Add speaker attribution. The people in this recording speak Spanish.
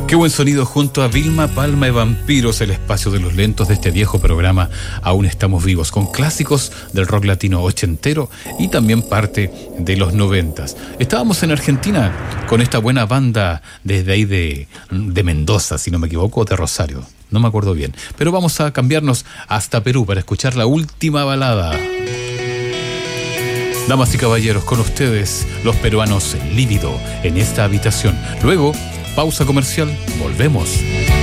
Speaker 1: Qué buen sonido junto a Vilma Palma y Vampiros, el espacio de los lentos de este viejo programa. Aún estamos vivos, con clásicos del rock latino ochentero y también parte de los 90s. Estábamos en Argentina con esta buena banda desde ahí de Mendoza, si no me equivoco, de Rosario, no me acuerdo bien. Pero vamos a cambiarnos hasta Perú para escuchar la última balada. Damas y caballeros, con ustedes, los peruanos Lívido, en esta habitación. Luego, pausa comercial, volvemos.